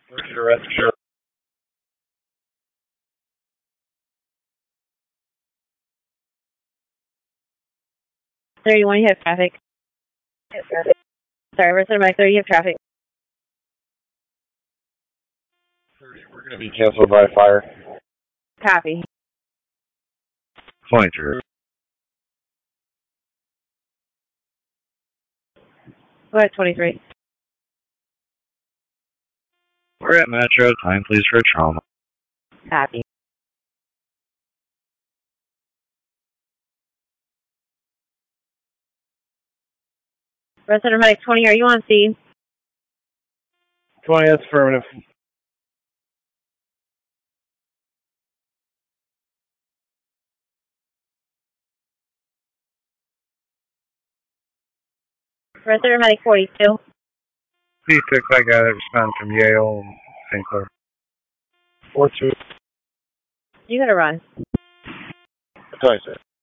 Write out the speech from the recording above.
Sure. 31, you have traffic. Sorry, resident Mike 30, you have traffic. 30, we're going to be canceled by fire. Copy. 23. Go ahead, 23. We're at Metro. Time, please, for trauma. Copy. Resident Mike 20, are you on scene? 20, that's affirmative. Resident Medic 42. P6, I got it. Respond from Yale and St. Clair. 4-2. You gotta run. 26.